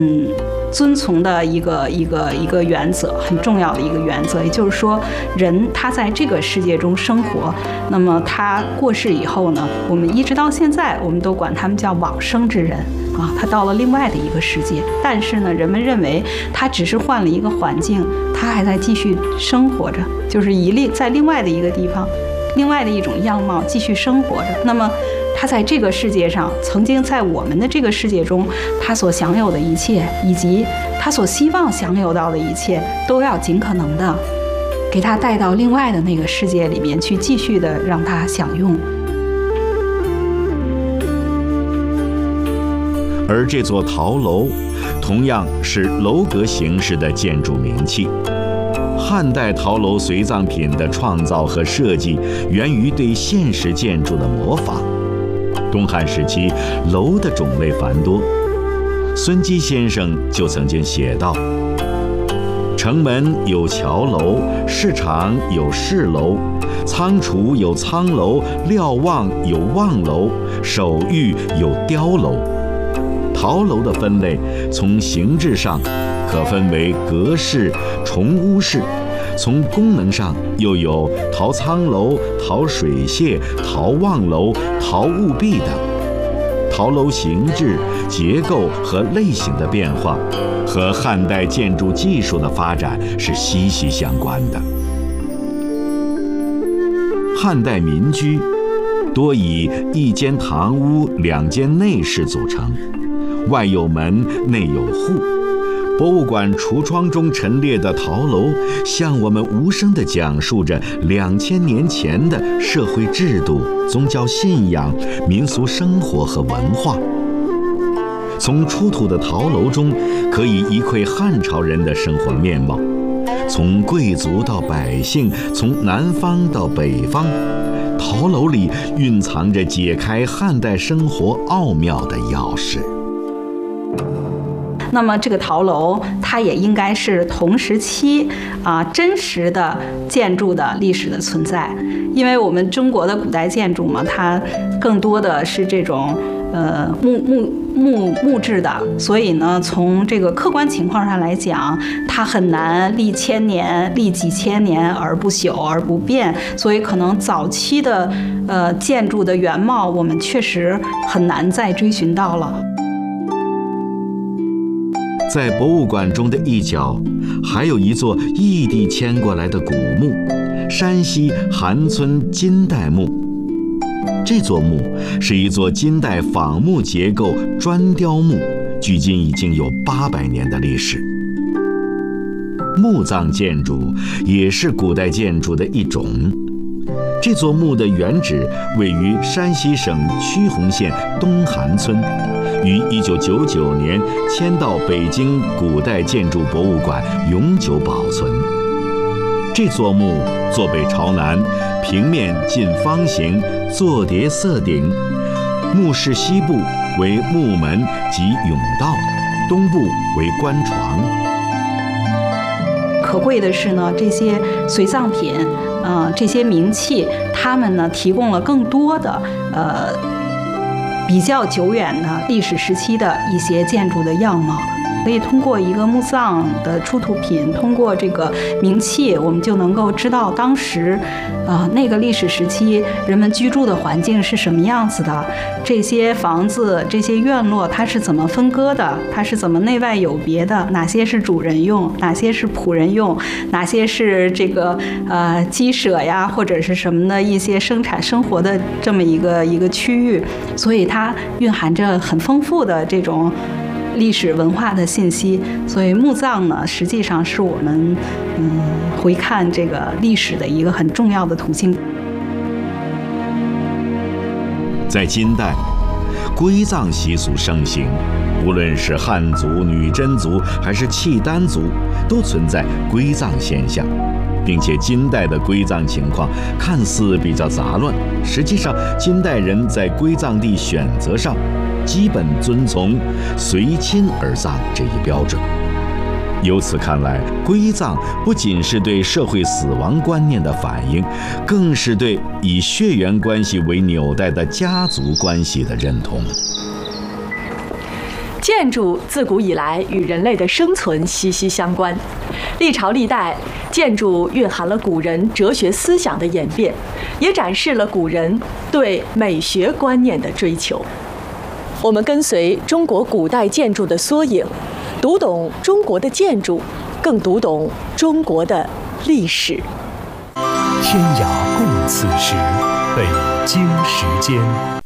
遵从的一个原则，很重要的一个原则，也就是说，人他在这个世界中生活，那么他过世以后呢，我们一直到现在，我们都管他们叫往生之人啊，他到了另外的一个世界，但是呢，人们认为他只是换了一个环境，他还在继续生活着，就是在另外的一个地方，另外的一种样貌继续生活着。那么他在这个世界上，曾经在我们的这个世界中，他所享有的一切，以及他所希望享有到的一切，都要尽可能的给他带到另外的那个世界里面去，继续的让他享用。 而这座陶楼，同样是楼阁形式的建筑名器。汉代陶楼随葬品的创造和设计，源于对现实建筑的模仿。东汉时期，楼的种类繁多。孙基先生就曾经写道：城门有桥楼，市场有市楼，仓储有仓楼，瞭望有望楼，手玉有雕楼。陶楼的分类，从形制上可分为阁式、重屋式，从功能上又有陶仓楼、陶水榭、陶望楼、陶务壁等。陶楼形制、结构和类型的变化，和汉代建筑技术的发展是息息相关的。汉代民居多以一间堂屋、两间内室组成，外有门，内有户。博物馆橱窗中陈列的陶楼，向我们无声地讲述着2000年前的社会制度、宗教信仰、民俗生活和文化。从出土的陶楼中，可以一窥汉朝人的生活面貌，从贵族到百姓，从南方到北方，陶楼里蕴藏着解开汉代生活奥妙的钥匙。 那么这个陶楼，它也应该是同时期真实的建筑的历史的存在，因为我们中国的古代建筑嘛，它更多的是这种木质的，所以呢，从这个客观情况上来讲，它很难历千年、历几千年而不朽而不变，所以可能早期的建筑的原貌，我们确实很难再追寻到了。 在博物馆中的一角，还有一座异地迁过来的古墓——山西韩村金代墓。这座墓是一座金代仿木结构砖雕墓，距今已经有800年的历史。墓葬建筑也是古代建筑的一种。这座墓的原址位于山西省曲洪县东韩村，于1999年迁到北京古代建筑博物馆永久保存。这座墓坐北朝南，平面近方形，坐叠色顶。墓室西部为木门及甬道，东部为棺床。 可贵的是呢，这些随葬品，这些名器，它们呢提供了更多的比较久远的历史时期的一些建筑的样貌。可以通过一个墓葬的出土品，通过这个名器，我们就能够知道当时那个历史时期人们居住的环境是什么样子的，这些房子、这些院落它是怎么分割的，它是怎么内外有别的，哪些是主人用，哪些是仆人用，哪些是这个鸡舍呀或者是什么的一些生产生活的这么一个区域，所以它蕴含着很丰富的这种历史文化的信息。所以墓葬呢，实际上是我们回看这个历史的一个很重要的途径。 在金代，归葬习俗盛行，无论是汉族、女真族还是契丹族，都存在归葬现象，并且金代的归葬情况看似比较杂乱，实际上金代人在归葬地选择上基本遵从随亲而葬这一标准。由此看来，归葬不仅是对社会死亡观念的反映，更是对以血缘关系为纽带的家族关系的认同。 建筑自古以来与人类的生存息息相关，历朝历代，建筑蕴含了古人哲学思想的演变，也展示了古人对美学观念的追求。我们跟随中国古代建筑的缩影，读懂中国的建筑，更读懂中国的历史。 天涯共此时，北京时间。